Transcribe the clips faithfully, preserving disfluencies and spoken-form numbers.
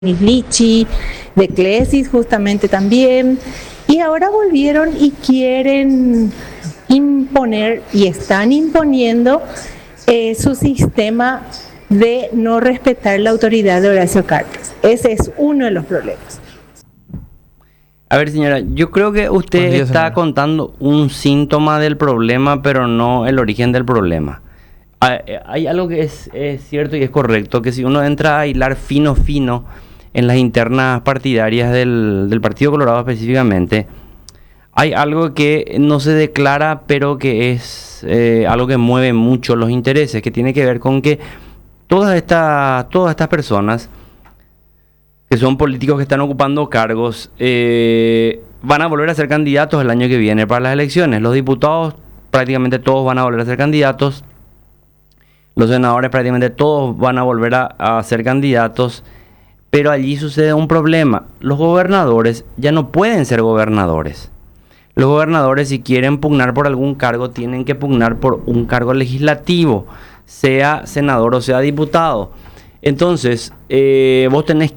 Lichi, de Clesis justamente también, y ahora volvieron y quieren imponer y están imponiendo eh, su sistema de no respetar la autoridad de Horacio Cartes. Ese es uno de los problemas. A ver, señora, yo creo que usted día, está señora. contando un síntoma del problema, pero no el origen del problema. Hay, hay algo que es, es cierto y es correcto, que si uno entra a hilar fino, fino en las internas partidarias del, del Partido Colorado específicamente, hay algo que no se declara, pero que es eh, algo que mueve mucho los intereses, que tiene que ver con que todas estas, todas estas personas que son políticos que están ocupando cargos, eh, van a volver a ser candidatos el año que viene para las elecciones. Los diputados prácticamente todos van a volver a ser candidatos. Los senadores prácticamente todos van a volver a, a ser candidatos. Pero allí sucede un problema. Los gobernadores ya no pueden ser gobernadores. Los gobernadores, si quieren pugnar por algún cargo, tienen que pugnar por un cargo legislativo, sea senador o sea diputado. Entonces, eh, vos tenés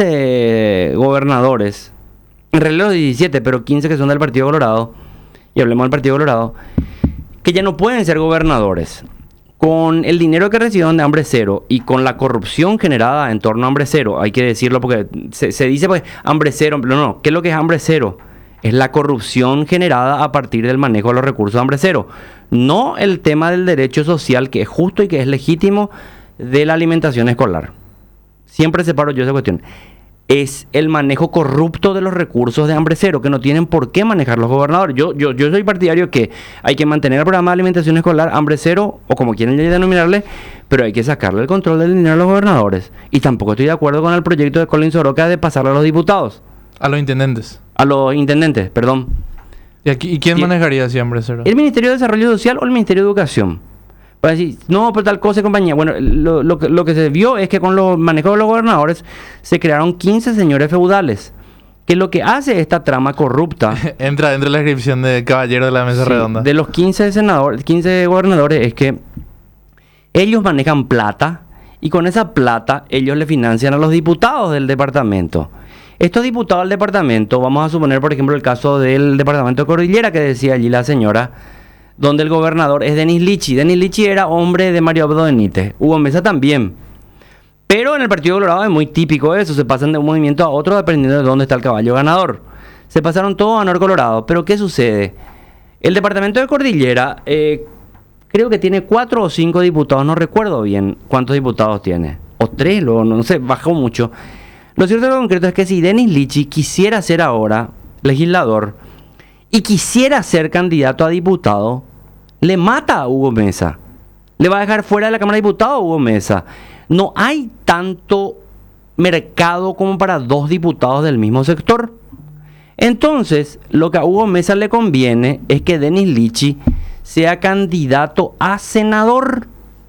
quince gobernadores, en realidad diecisiete, pero quince que son del Partido Colorado, y hablemos del Partido Colorado, que ya no pueden ser gobernadores. Con el dinero que recibieron de Hambre Cero y con la corrupción generada en torno a Hambre Cero, hay que decirlo porque se, se dice pues Hambre Cero, pero no, ¿qué es lo que es Hambre Cero? Es la corrupción generada a partir del manejo de los recursos de Hambre Cero. No el tema del derecho social, que es justo y que es legítimo, de la alimentación escolar. Siempre separo yo esa cuestión. Es el manejo corrupto de los recursos de Hambre Cero, que no tienen por qué manejar los gobernadores. Yo, yo, yo soy partidario que hay que mantener el programa de alimentación escolar Hambre Cero, o como quieren denominarle, pero hay que sacarle el control del dinero a los gobernadores. Y tampoco estoy de acuerdo con el proyecto de Colin Soroka de pasarlo a los diputados. A los intendentes. A los intendentes, perdón. ¿Y, aquí, ¿y quién ¿Quién? manejaría así Hambre Cero? ¿El Ministerio de Desarrollo Social o el Ministerio de Educación? Para decir, no, pero tal cosa y compañía. Bueno, lo, lo, que, lo que se vio es que con los manejos de los gobernadores se crearon quince señores feudales. Que lo que hace esta trama corrupta... Entra dentro de la descripción de caballero de la mesa sí, redonda. de los quince senadores, quince gobernadores, es que ellos manejan plata y con esa plata ellos le financian a los diputados del departamento. Estos diputados del departamento, vamos a suponer por ejemplo el caso del departamento de Cordillera que decía allí la señora, donde el gobernador es Denis Lichi. Denis Lichi era hombre de Mario Abdo Benítez. Hugo Mesa también. Pero en el Partido Colorado es muy típico eso. Se pasan de un movimiento a otro dependiendo de dónde está el caballo ganador. Se pasaron todos a Nor Colorado. Pero ¿qué sucede? El departamento de Cordillera eh, creo que tiene cuatro o cinco diputados. No recuerdo bien cuántos diputados tiene. O tres, lo, no sé, bajó mucho. Lo cierto y lo concreto es que si Denis Lichi quisiera ser ahora legislador y quisiera ser candidato a diputado, le mata a Hugo Mesa. Le va a dejar fuera de la Cámara de Diputados a Hugo Mesa. No hay tanto mercado como para dos diputados del mismo sector. Entonces, lo que a Hugo Mesa le conviene es que Denis Lichi sea candidato a senador.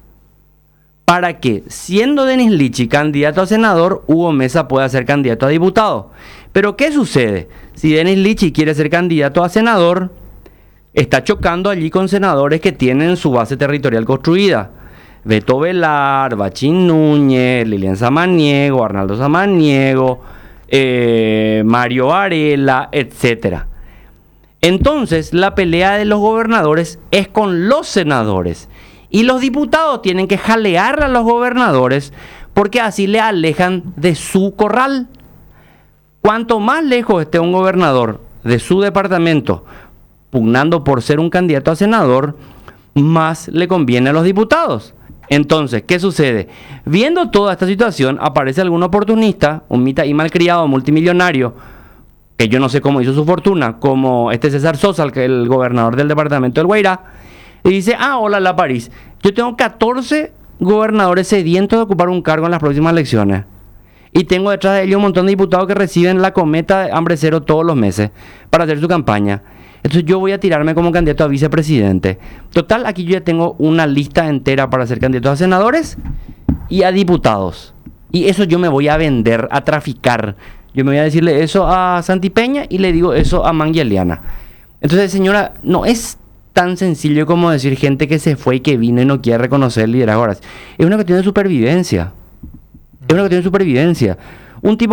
Para que, siendo Denis Lichi candidato a senador, Hugo Mesa pueda ser candidato a diputado. Pero ¿qué sucede? Si Denis Lichi quiere ser candidato a senador, está chocando allí con senadores que tienen su base territorial construida. Beto Velar, Bachín Núñez, Lilian Samaniego, Arnaldo Samaniego, eh, Mario Varela, etcétera. Entonces, la pelea de los gobernadores es con los senadores. Y los diputados tienen que jalear a los gobernadores porque así le alejan de su corral. Cuanto más lejos esté un gobernador de su departamento pugnando por ser un candidato a senador, más le conviene a los diputados. Entonces, ¿qué sucede? Viendo toda esta situación, aparece algún oportunista, un mitad y malcriado multimillonario, que yo no sé cómo hizo su fortuna, como este César Sosa, que es el gobernador del departamento del Guairá, y dice, ah, hola, la París, yo tengo catorce gobernadores sedientos de ocupar un cargo en las próximas elecciones. Y tengo detrás de ellos un montón de diputados que reciben la cometa de Hambre Cero todos los meses para hacer su campaña. Entonces yo voy a tirarme como candidato a vicepresidente. Total, aquí yo ya tengo una lista entera para ser candidato a senadores y a diputados. Y eso yo me voy a vender, a traficar. Yo me voy a decirle eso a Santi Peña y le digo eso a Mangueliana. Entonces, señora, no es tan sencillo como decir gente que se fue y que vino y no quiere reconocer el liderazgo. Es una cuestión de supervivencia. Es una cuestión de supervivencia. Un tipo